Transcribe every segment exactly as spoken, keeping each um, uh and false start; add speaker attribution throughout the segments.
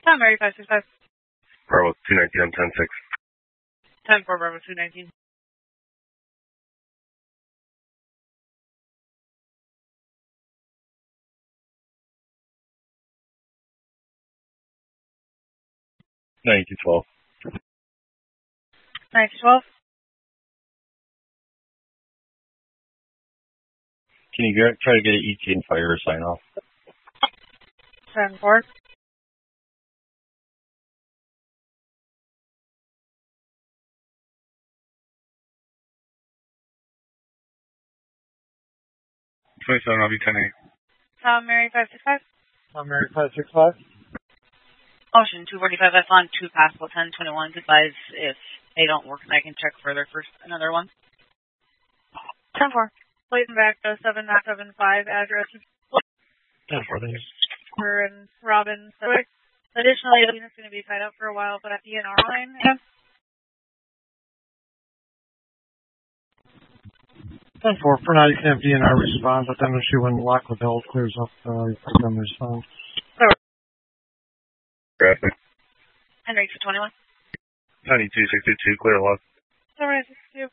Speaker 1: Tom Mary five six five.
Speaker 2: Bravo two nineteen, I'm ten six.
Speaker 1: ten four Bravo two nineteen.
Speaker 2: ninety-two twelve.
Speaker 1: ninety twelve.
Speaker 2: Can you get, try to get an E T and fire sign off?
Speaker 1: ten four.
Speaker 2: twenty-seven, I'll be ten eight.
Speaker 1: Tom Mary five six five.
Speaker 3: Tom Mary five six five.
Speaker 1: Ocean two forty-five F on two possible ten twenty-one. Advise if they don't work, I can check further for another one. ten four. Clayton back to seven nine seven five. Address.
Speaker 2: ten four, thanks.
Speaker 1: We're in Robin. Additionally, the unit's going to be tied up for a while, but at the N R line. Yeah.
Speaker 3: ten four, for now you can have D N R respond, but then issue when lock withheld clears up, uh, you can them respond.
Speaker 2: Graphic.
Speaker 1: Henry for twenty-one.
Speaker 2: ninety-two sixty-two, clear lock.
Speaker 1: Alright, sixty-two.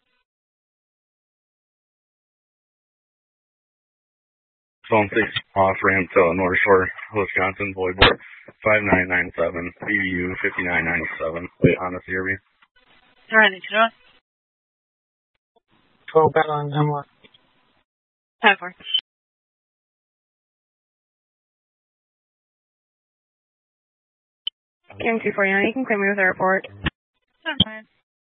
Speaker 2: Phone six off ramp to North Shore, Wisconsin, void board five nine nine seven, B B U fifty-nine ninety-seven, wait, Honda C R V.
Speaker 1: Alright, need to know.
Speaker 3: twelve back on Hemlock.
Speaker 1: ten four.
Speaker 4: Kim two forty-nine, you can clear me with a report.
Speaker 1: ten nine.